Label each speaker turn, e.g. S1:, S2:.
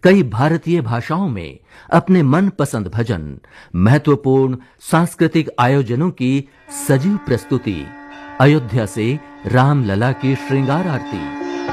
S1: कई भारतीय भाषाओं में अपने मनपसंद भजन, महत्वपूर्ण सांस्कृतिक आयोजनों की सजीव प्रस्तुति, अयोध्या से रामलला की श्रृंगार आरती।